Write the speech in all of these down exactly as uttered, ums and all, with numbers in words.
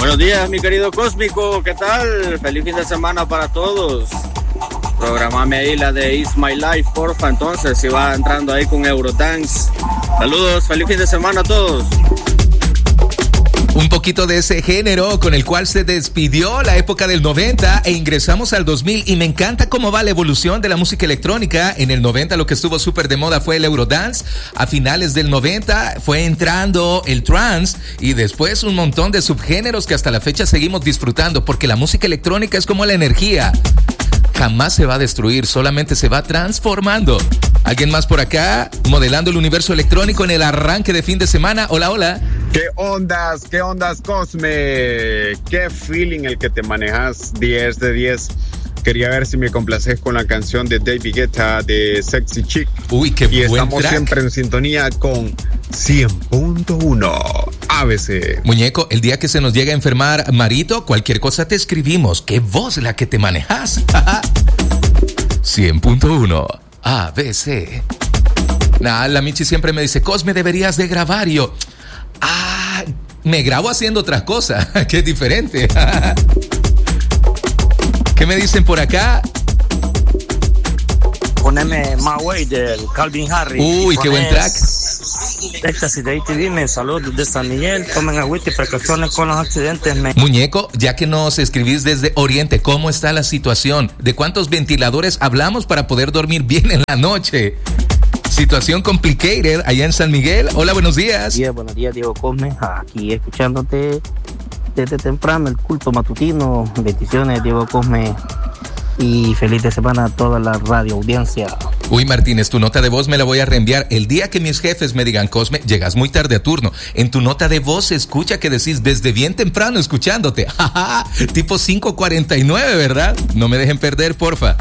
Buenos días, mi querido Cósmico, ¿qué tal? Feliz fin de semana para todos. Programame ahí la de It's My Life, porfa, entonces, si va entrando ahí con Eurodance. Saludos, feliz fin de semana a todos. Un poquito de ese género con el cual se despidió la época del noventa e ingresamos al dos mil, y me encanta cómo va la evolución de la música electrónica. En el noventa lo que estuvo súper de moda fue el Eurodance, a finales del noventa fue entrando el trance y después un montón de subgéneros que hasta la fecha seguimos disfrutando, porque la música electrónica es como la energía, jamás se va a destruir, solamente se va transformando. ¿Alguien más por acá modelando el universo electrónico en el arranque de fin de semana? Hola, hola. ¿Qué ondas? ¿Qué ondas, Cosme? ¿Qué feeling el que te manejas? diez de diez. Quería ver si me complaces con la canción de David Guetta de Sexy Chick. Uy, qué y buen estamos track. Siempre en sintonía con cien punto uno A B C. Muñeco, el día que se nos llega a enfermar Marito, cualquier cosa te escribimos. ¿Qué voz la que te manejas? cien punto uno A B C. Nah, la Michi siempre me dice, Cosme, deberías de grabar. Y yo, ah, me grabo haciendo otras cosas, que es diferente. ¿Qué me dicen por acá? Poneme My Way del Calvin Harris. Uy, qué buen track. Éxtasis de A T V, me saludos desde San Miguel. Tomen agüita y precauciones con los accidentes. Me... Muñeco, ya que nos escribís desde Oriente, ¿cómo está la situación? ¿De cuántos ventiladores hablamos para poder dormir bien en la noche? Situación complicated allá en San Miguel. Hola, buenos días. Yeah, buenos días, Diego Cosme. Aquí escuchándote desde temprano el culto matutino. Bendiciones, Diego Cosme. Y feliz de semana a toda la radio audiencia. Uy, Martínez, tu nota de voz me la voy a reenviar. El día que mis jefes me digan, Cosme, llegas muy tarde a turno. En tu nota de voz se escucha que decís desde bien temprano escuchándote. Tipo cinco cuarenta y nueve, ¿verdad? No me dejen perder, porfa.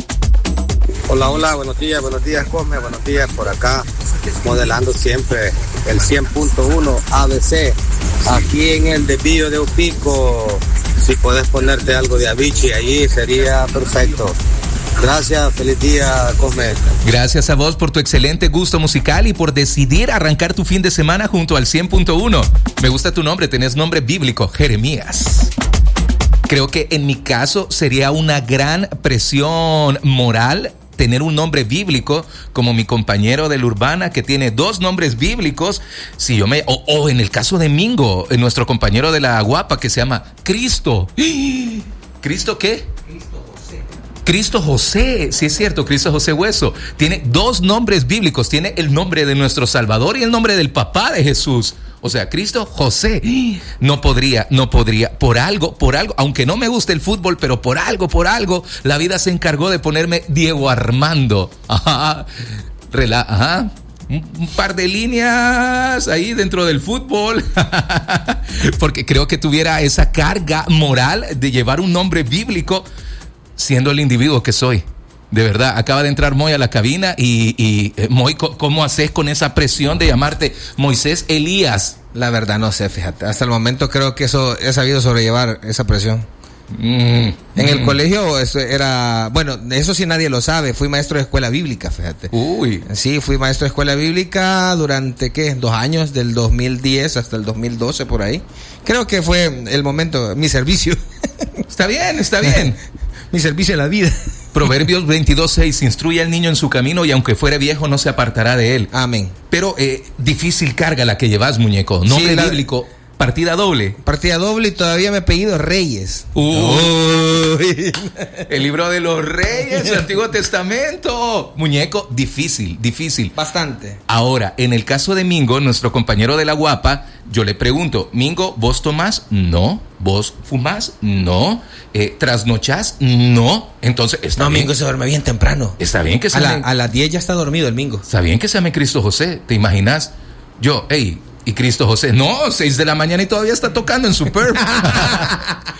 Hola, hola, buenos días, buenos días, Cosme, buenos días por acá, modelando siempre el cien punto uno A B C, aquí en el desvío de Upico. Si puedes ponerte algo de Avicii allí sería perfecto. Gracias, feliz día, Cosme. Gracias a vos por tu excelente gusto musical y por decidir arrancar tu fin de semana junto al cien punto uno. Me gusta tu nombre, tenés nombre bíblico, Jeremías. Creo que en mi caso sería una gran presión moral tener un nombre bíblico como mi compañero de la Urbana, que tiene dos nombres bíblicos. Si yo me, o, o en el caso de Mingo, nuestro compañero de la Guapa, que se llama Cristo. ¿Cristo qué? Cristo José. Cristo José, sí es cierto, Cristo José Hueso. Tiene dos nombres bíblicos, tiene el nombre de nuestro Salvador y el nombre del papá de Jesús. O sea, Cristo José. No podría, no podría. Por algo, por algo, aunque no me guste el fútbol, pero por algo, por algo, la vida se encargó de ponerme Diego Armando. Ajá. Rela, ajá. Un, un par de líneas ahí dentro del fútbol. Porque creo que tuviera esa carga moral de llevar un nombre bíblico siendo el individuo que soy. De verdad, acaba de entrar Moy a la cabina y, y eh, Moy, ¿cómo haces con esa presión de llamarte Moisés Elías? La verdad no sé, fíjate. Hasta el momento creo que eso he sabido sobrellevar esa presión. Mm, en mm. el colegio eso era, bueno, eso sí nadie lo sabe. Fui maestro de escuela bíblica, fíjate. Uy. Sí, fui maestro de escuela bíblica durante, ¿qué? Dos años, del dos mil diez hasta el dos mil doce, por ahí. Creo que fue el momento, mi servicio. Está bien, está bien. Mi servicio en la vida. Proverbios veintidós seis, instruye al niño en su camino y aunque fuere viejo no se apartará de él. Amén. Pero eh, difícil carga la que llevas, muñeco. Nombre sí, la... bíblico, partida doble. Partida doble y todavía me he pedido Reyes. Uy. El libro de los Reyes, el Antiguo Testamento. Muñeco, difícil, difícil. Bastante. Ahora, en el caso de Mingo, nuestro compañero de la Guapa, yo le pregunto, Mingo, ¿vos tomás? No. ¿Vos fumás? No. Eh, ¿Trasnochás? No. Entonces, está no, bien. Mingo se duerme bien temprano. Está bien que se a, la, me... a las diez ya está dormido el Mingo. Está bien que se llame Cristo José, ¿te imaginas? Yo, hey, ¿y Cristo José? No, seis de la mañana y todavía está tocando en Superb.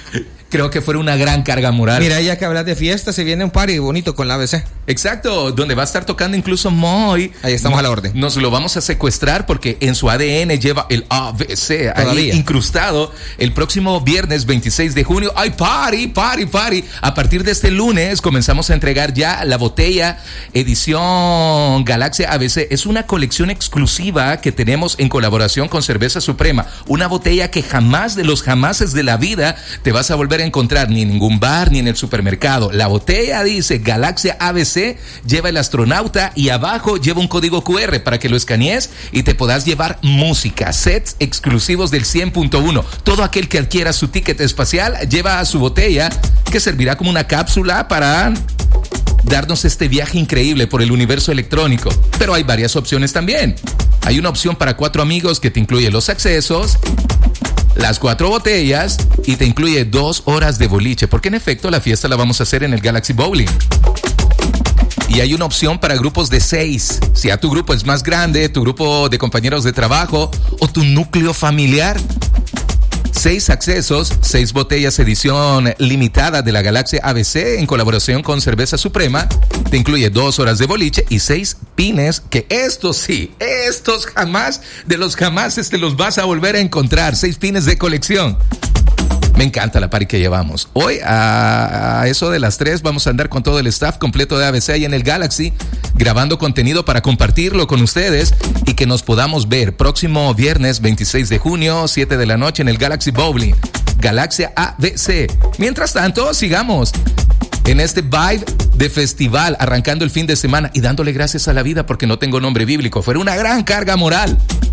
creo que fuera una gran carga moral. Mira, ya que hablas de fiesta, se viene un party bonito con la A B C. Exacto, donde va a estar tocando incluso Moy. Ahí estamos no, a la orden. Nos lo vamos a secuestrar porque en su A D N lleva el A B C ahí incrustado. El próximo viernes veintiséis de junio hay party, party, party. A partir de este lunes comenzamos a entregar ya la botella edición Galaxia A B C. Es una colección exclusiva que tenemos en colaboración con Cerveza Suprema. Una botella que jamás de los jamases de la vida te vas a volver a encontrar ni en ningún bar ni en el supermercado. La botella dice Galaxia A B C, lleva el astronauta y abajo lleva un código Q R para que lo escanees y te puedas llevar música, sets exclusivos del cien punto uno. Todo aquel que adquiera su ticket espacial lleva su botella que servirá como una cápsula para darnos este viaje increíble por el universo electrónico. Pero hay varias opciones también. Hay una opción para cuatro amigos que te incluye los accesos, las cuatro botellas y te incluye dos horas de boliche, porque en efecto la fiesta la vamos a hacer en el Galaxy Bowling. Y hay una opción para grupos de seis. Si a tu grupo es más grande, tu grupo de compañeros de trabajo o tu núcleo familiar. Seis accesos, seis botellas edición limitada de la Galaxia A B C en colaboración con Cerveza Suprema. Te incluye dos horas de boliche y seis pines que estos sí, estos jamás de los jamases te los vas a volver a encontrar. Seis pines de colección. Me encanta la party que llevamos. Hoy a, a eso de las tres vamos a andar con todo el staff completo de A B C ahí en el Galaxy, grabando contenido para compartirlo con ustedes y que nos podamos ver próximo viernes veintiséis de junio, siete de la noche en el Galaxy Bowling. Galaxia A B C. Mientras tanto, sigamos en este vibe de festival, arrancando el fin de semana y dándole gracias a la vida porque no tengo nombre bíblico. Fuera una gran carga moral.